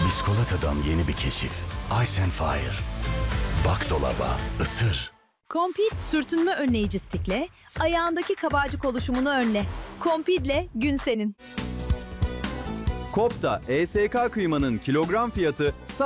Biskolata'dan yeni bir keşif. Ice and Fire. Bak dolaba, ısır. Compeed sürtünme önleyici stikle ayağındaki kabarcık oluşumunu önle. Compeed'le gün senin. Kopta ESK kıymanın kilogram fiyatı